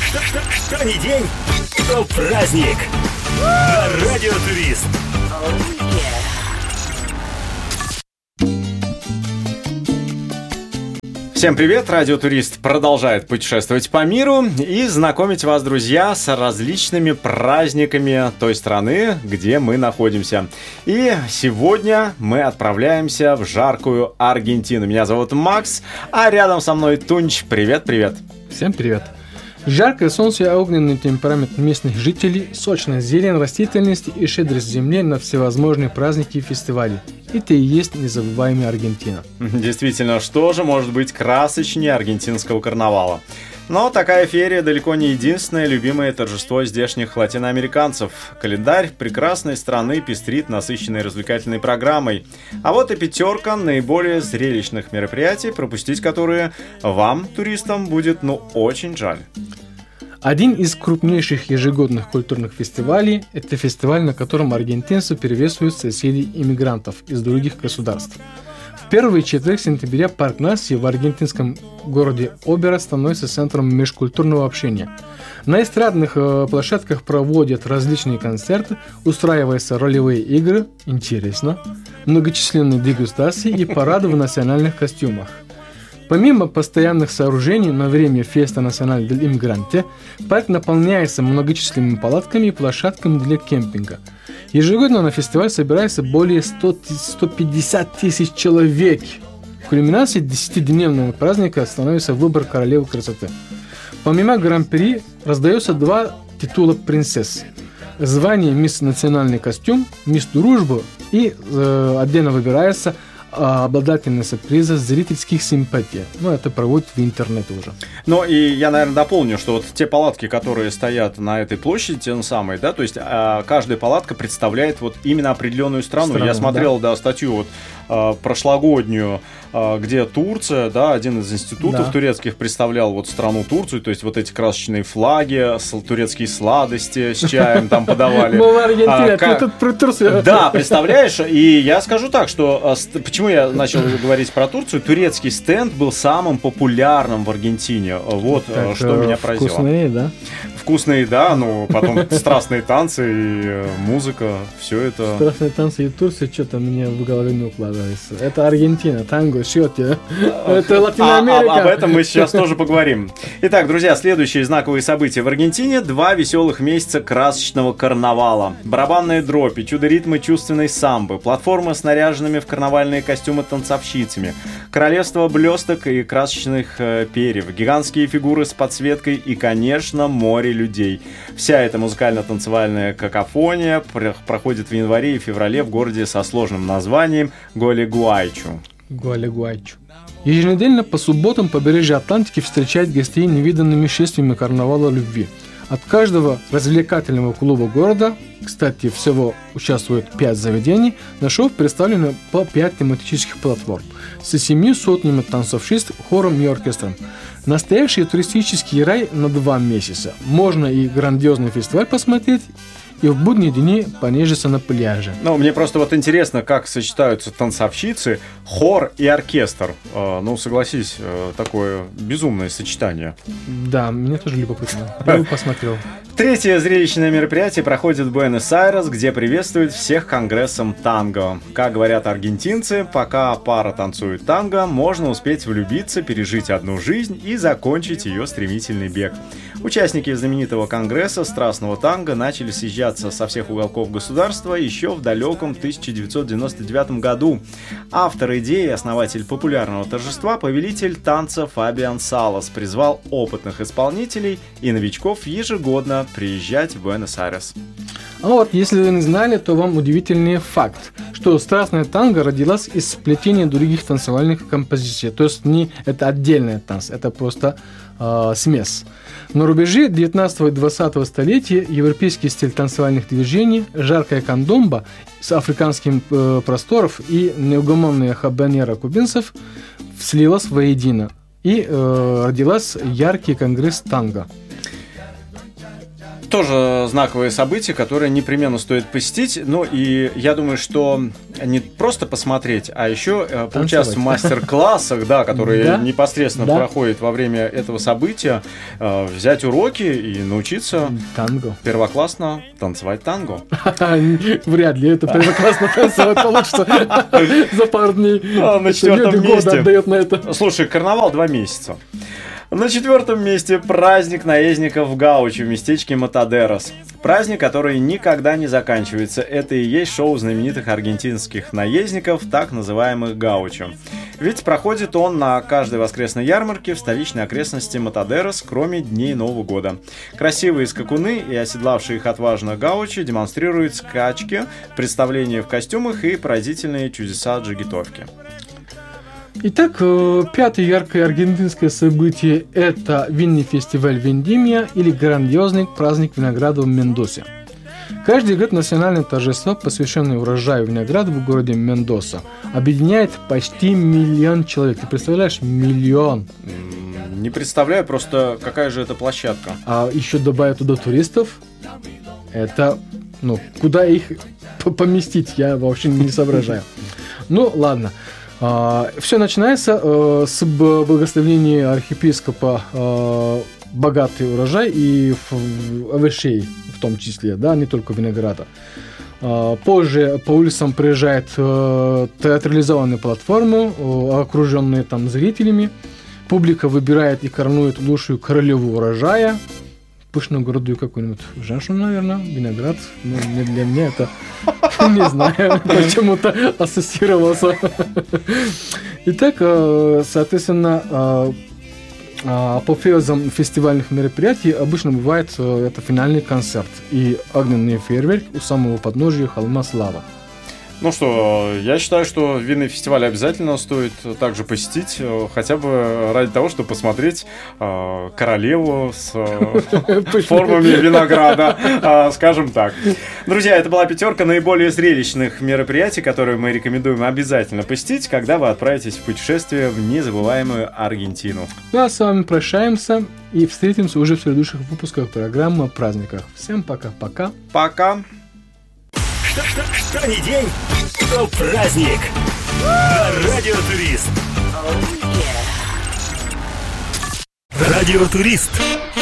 Что ни день, то праздник. На Радио Турист. Всем привет! Радио Турист продолжает путешествовать по миру и знакомить вас, друзья, с различными праздниками той страны, где мы находимся. И сегодня мы отправляемся в жаркую Аргентину. Меня зовут Макс, а рядом со мной Тунч. Привет-привет! Всем привет! Жаркое солнце и огненный темперамент местных жителей, сочная зелень, растительность и щедрость земли на всевозможные праздники и фестивали. Это и есть незабываемая Аргентина. Действительно, что же может быть красочнее аргентинского карнавала? Но такая феерия далеко не единственное любимое торжество здешних латиноамериканцев. Календарь прекрасной страны пестрит насыщенной развлекательной программой. А вот и пятерка наиболее зрелищных мероприятий, пропустить которые вам, туристам, будет очень жаль. Один из крупнейших ежегодных культурных фестивалей – это фестиваль, на котором аргентинцы приветствуют соседей-иммигрантов из других государств. В первый четверг сентября парк Нассии в аргентинском городе Обера становится центром межкультурного общения. На эстрадных площадках проводят различные концерты, устраиваются ролевые игры, интересно, многочисленные дегустации и парады в национальных костюмах. Помимо постоянных сооружений на время Феста Националь дель Иммигранте, парк наполняется многочисленными палатками и площадками для кемпинга. Ежегодно на фестиваль собирается более 150 тысяч человек. В кульминации 10-дневного праздника становится выбор королевы красоты. Помимо гран-при раздается 2 титула принцесс. Звание «Мисс Национальный костюм», «Мисс Дружбу» и отдельно выбирается обладательница приза зрительских симпатий. Это проводят в интернете уже. И я, наверное, дополню, что вот те палатки, которые стоят на этой площади, те самые, да, то есть каждая палатка представляет именно определенную страну. Я смотрел, статью прошлогоднюю, где Турция, один из институтов турецких представлял страну Турцию, то есть эти красочные флаги, турецкие сладости с чаем там подавали. Аргентина, ты тут про Турцию. Да, представляешь, и я скажу так, что почему я начал говорить про Турцию, турецкий стенд был самым популярным в Аргентине, что меня поразило. Вкусная еда. Вкусная еда, потом страстные танцы и музыка, все это. Страстные танцы и Турция что-то мне в голове не укладывается. Это Аргентина, танго, счете. Это Латиноамерика. Об этом мы сейчас тоже поговорим. Итак, друзья, следующие знаковые события в Аргентине. 2 веселых месяца красочного карнавала. Барабанные дропи, чудо-ритмы чувственной самбы, платформы с наряженными в карнавальные костюмы танцовщицами, королевство блесток и красочных перьев, гигантские фигуры с подсветкой и, конечно, море людей. Вся эта музыкально-танцевальная какофония проходит в январе и феврале в городе со сложным названием Гуалегуайчу. Еженедельно по субботам побережье Атлантики встречает гостей невиданными шествиями карнавала любви. От каждого развлекательного клуба города, кстати, всего участвует 5 заведений, на шоу представлены по 5 тематических платформ с 7 сотнями танцовщиц, хором и оркестром. Настоящий туристический рай на 2 месяца. Можно и грандиозный фестиваль посмотреть, и в будние дни понежиться на пляже. Мне просто интересно, как сочетаются танцовщицы, хор и оркестр. Согласись, такое безумное сочетание. Да, мне тоже любопытно. Я бы посмотрел. Третье зрелищное мероприятие проходит в Буэнос-Айрес, где приветствуют всех конгрессом танго. Как говорят аргентинцы, пока пара танцует танго, можно успеть влюбиться, пережить одну жизнь и закончить ее стремительный бег. Участники знаменитого конгресса страстного танго начали съезжаться со всех уголков государства еще в далеком 1999 году. Автор идеи, основатель популярного торжества, повелитель танца Фабиан Салас призвал опытных исполнителей и новичков ежегодно приезжать в Буэнос-Айрес. Если вы не знали, то вам удивительный факт, что страстная танго родилась из сплетения других танцевальных композиций. То есть это отдельный танц, это просто смесь. На рубеже 19 и 20 столетия европейский стиль танцевальных движений, жаркая кандомба с африканских просторов и неугомонная хабанера кубинцев слилась воедино и родилась яркий конгресс танго. Тоже знаковые события, которые непременно стоит посетить. Ну и я думаю, что не просто посмотреть, а еще поучаствовать в мастер-классах, да, которые непосредственно проходят во время этого события, взять уроки и научиться танго. Первоклассно танцевать танго. Вряд ли это первоклассно танцевать получится за пару дней. На 4-м месте. Отдает на это. Слушай, карнавал 2 месяца. На 4-м месте праздник наездников в Гаучо в местечке Матадерос. Праздник, который никогда не заканчивается. Это и есть шоу знаменитых аргентинских наездников, так называемых Гаучо. Ведь проходит он на каждой воскресной ярмарке в столичной окрестности Матадерос, кроме дней Нового года. Красивые скакуны и оседлавшие их отважно Гаучо демонстрируют скачки, представления в костюмах и поразительные чудеса джигитовки. Итак, пятое яркое аргентинское событие – это винный фестиваль Вендимия или грандиозный праздник винограда в Мендосе. Каждый год национальное торжество, посвященное урожаю винограда в городе Мендоса, объединяет почти 1 миллион человек. Ты представляешь? 1 миллион! Не представляю, просто какая же это площадка. А еще добавят туда туристов. Это, куда их поместить, я вообще не соображаю. Ну, ладно. Все начинается с благословения архиепископа богатый урожай и овощей в том числе, да, не только винограда. Позже по улицам приезжает театрализованные платформы, окруженные там зрителями. Публика выбирает и коронует лучшую королеву урожая. Пышную городую какую-нибудь женщину, наверное, виноград. Не для меня это, не знаю, почему-то ассоциировался. Итак, соответственно, апофеозом фестивальных мероприятий обычно бывает это финальный концерт и огненный фейерверк у самого подножия холма Слава. Ну что, я считаю, что винный фестиваль обязательно стоит также посетить, хотя бы ради того, чтобы посмотреть королеву с формами винограда, скажем так. Друзья, это была 5 наиболее зрелищных мероприятий, которые мы рекомендуем обязательно посетить, когда вы отправитесь в путешествие в незабываемую Аргентину. Ну а с вами прощаемся и встретимся уже в следующих выпусках программы о праздниках. Всем пока-пока. Пока. Что ни день, то праздник. Радио Турист. Радио Турист.